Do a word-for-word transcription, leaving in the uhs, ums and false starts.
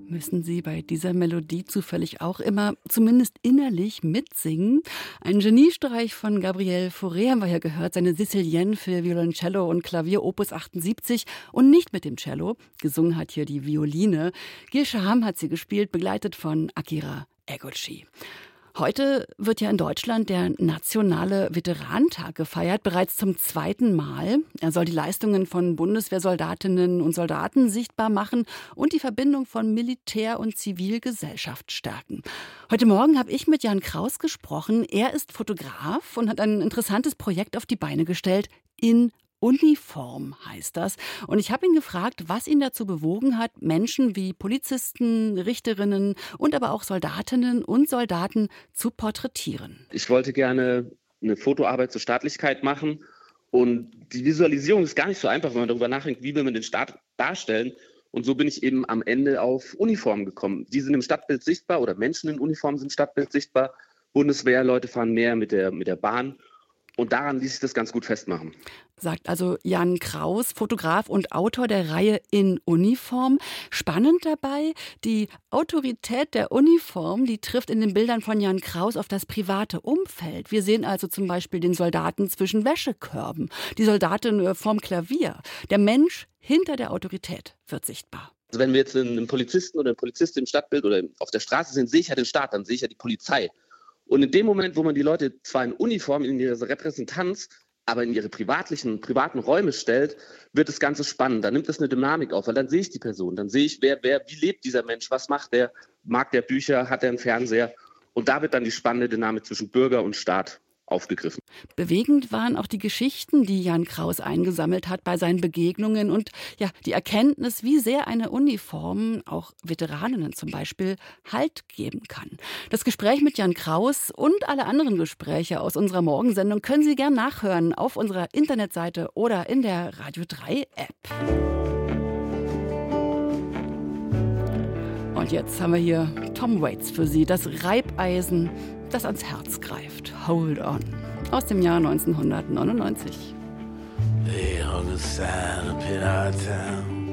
Müssen Sie bei dieser Melodie zufällig auch immer, zumindest innerlich, mitsingen? Ein Geniestreich von Gabriel Fauré haben wir ja gehört, seine Sicilienne für Violoncello und Klavier Opus achtundsiebzig und nicht mit dem Cello. Gesungen hat hier die Violine. Gil Shaham hat sie gespielt, begleitet von Akira Eguchi. Heute wird ja in Deutschland der nationale Veteranentag gefeiert, bereits zum zweiten Mal. Er soll die Leistungen von Bundeswehrsoldatinnen und Soldaten sichtbar machen und die Verbindung von Militär und Zivilgesellschaft stärken. Heute Morgen habe ich mit Jan Kraus gesprochen. Er ist Fotograf und hat ein interessantes Projekt auf die Beine gestellt. In Uniform heißt das. Und ich habe ihn gefragt, was ihn dazu bewogen hat, Menschen wie Polizisten, Richterinnen und aber auch Soldatinnen und Soldaten zu porträtieren. Ich wollte gerne eine Fotoarbeit zur Staatlichkeit machen. Und die Visualisierung ist gar nicht so einfach, wenn man darüber nachdenkt, wie will man den Staat darstellen. Und so bin ich eben am Ende auf Uniformen gekommen. Die sind im Stadtbild sichtbar oder Menschen in Uniform sind im Stadtbild sichtbar. Bundeswehrleute fahren mehr mit der, mit der Bahn. Und daran ließ sich das ganz gut festmachen. Sagt also Jan Kraus, Fotograf und Autor der Reihe In Uniform. Spannend dabei, die Autorität der Uniform, die trifft in den Bildern von Jan Kraus auf das private Umfeld. Wir sehen also zum Beispiel den Soldaten zwischen Wäschekörben, die Soldatin vorm Klavier. Der Mensch hinter der Autorität wird sichtbar. Also wenn wir jetzt einen Polizisten oder eine Polizistin im Stadtbild oder auf der Straße sehen, sehe ich ja den Staat, dann sehe ich ja die Polizei. Und in dem Moment, wo man die Leute zwar in Uniform, in ihrer Repräsentanz, aber in ihre privatlichen, privaten Räume stellt, wird das Ganze spannend. Dann nimmt das eine Dynamik auf, weil dann sehe ich die Person. Dann sehe ich, wer, wer, wie lebt dieser Mensch, was macht der, mag der Bücher, hat er einen Fernseher. Und da wird dann die spannende Dynamik zwischen Bürger und Staat aufgegriffen. Bewegend waren auch die Geschichten, die Jan Kraus eingesammelt hat bei seinen Begegnungen und ja, die Erkenntnis, wie sehr eine Uniform, auch Veteraninnen zum Beispiel, Halt geben kann. Das Gespräch mit Jan Kraus und alle anderen Gespräche aus unserer Morgensendung können Sie gern nachhören auf unserer Internetseite oder in der Radio drei App. Und jetzt haben wir hier Tom Waits für Sie, das Reibeisen, das ans Herz greift. Hold on. Aus dem Jahr neunzehnhundertneunundneunzig. They hung a sign up in our town.